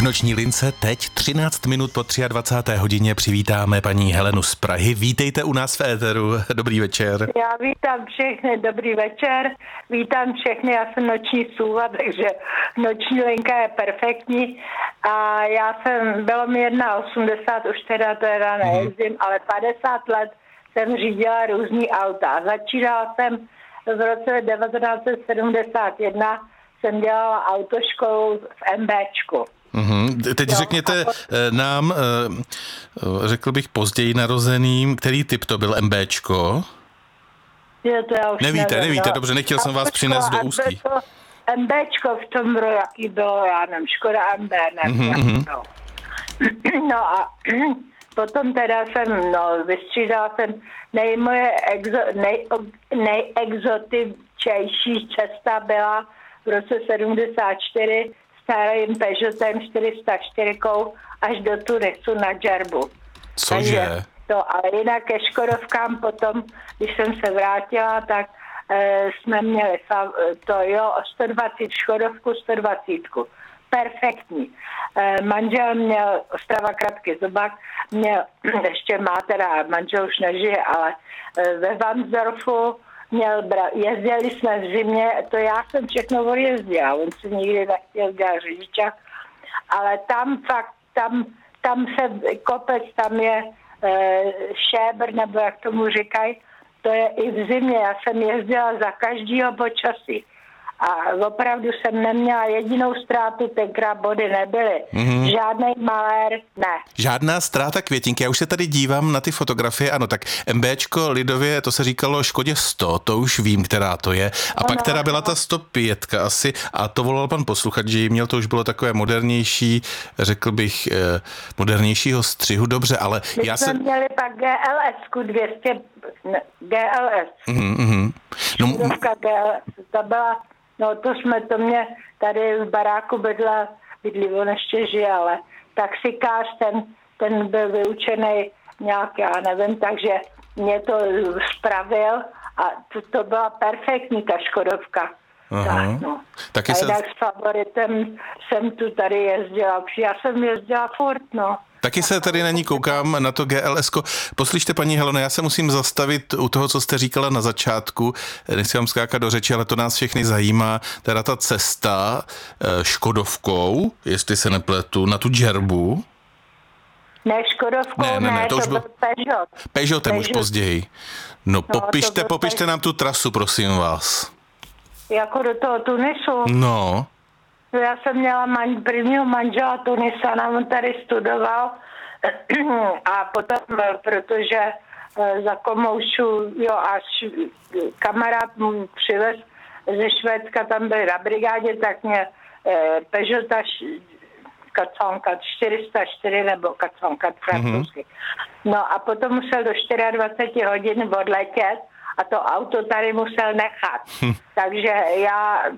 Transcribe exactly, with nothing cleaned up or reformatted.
noční lince teď třináct minut po dvacáté třetí hodině přivítáme paní Helenu z Prahy. Vítejte u nás v éteru. Dobrý večer. Já vítám všechny, dobrý večer. Vítám všechny, já jsem noční sůva, takže noční linka je perfektní. A já jsem, bylo mi osmdesát jedna, už teda teda nejezdím, hmm. ale padesát let jsem řídila různý auta. Začínala jsem v roce devatenáct set sedmdesát jedna, jsem dělala autoškolu v MBčku. Uhum. Teď jo, řekněte po... nám, řekl bych později narozeným, který typ to byl MBčko? Je, to já už nevíte, nevím, nevíte, jo. dobře, nechtěl jsem vás přinést do ústí. MBčko v tom bylo, jaký bylo, já nevím, Škoda M B, nevím, uhum. no. no a potom teda jsem, no, vystřídala jsem nejmoje exo, nej, nejexotičejší cesta byla v roce sedmdesát čtyři starým Peugeotem čtyři sta čtyři až do Tunisu na Džerbu. Cože? To, ale jinak ke Škodovkám potom, když jsem se vrátila, tak e, jsme měli to jo, sto dvacet Škodovku, sto dvacet. Perfektní. E, manžel měl, Ostrava Kratky Zobák, měl, ještě má teda, manžel už nežije, ale e, ve Varnsdorfu měl bra- jezdili jsme v zimě, to já jsem všechno odjezdila, on si nikdy nechtěl dělat řidičák, ale tam fakt, tam, tam se kopec, tam je e, šébr, nebo jak tomu říkají, to je i v zimě, já jsem jezdila za každýho počasí. A opravdu jsem neměla jedinou ztrátu, tenkrát body nebyly. Mm-hmm. Žádnej malér, ne. Žádná ztráta květinky. Já už se tady dívám na ty fotografie. Ano, tak MBčko lidově, to se říkalo Škodě sto, to už vím, která to je. A no, pak teda no, byla ta sto pět asi a to volal pan posluchač, že jí měl, to už bylo takové modernější, řekl bych, eh, modernějšího střihu. Dobře, ale My já jsme jsem... měli pak G L S dvě stě, ne, G L S. Mm-hmm. No, G L S, to byla... No to jsme, to mě tady v baráku bydla, bydlí, on ještě žije, ale taxikář, ten, ten byl vyučený nějak, já nevím, takže mě to spravil a to, to byla perfektní ta Škodovka. Tak, no. Taky a se... jinak s favoritem jsem tu tady jezdila, já jsem jezdila furt, no. Taky se tady na ní koukám, na to G L S ko. Poslyšte, paní Heleno, já se musím zastavit u toho, co jste říkala na začátku. Nechci vám skákat do řeči, ale to nás všechny zajímá. Teda ta cesta Škodovkou, jestli se nepletu, na tu Džerbu. Ne, Škodovkou, ne, ne, ne, ne, to, to už byl Peugeot. Peugeotem už později. No, no popište, popište Peugeot. Nám tu trasu, prosím vás. Jako do toho Tunisu? No. Já jsem měla man, prvního manžela Tunisana, on tady studoval a potom, protože za komoušu, jo, až kamarád mu přivez ze Švédska, tam byl na brigádě, tak mě eh, Peugeota kaconka čtyři sta čtyři nebo kaconka francouzsky. Mm-hmm. No a potom musel do dvacet čtyři hodin odletět a to auto tady musel nechat. Hm. Takže já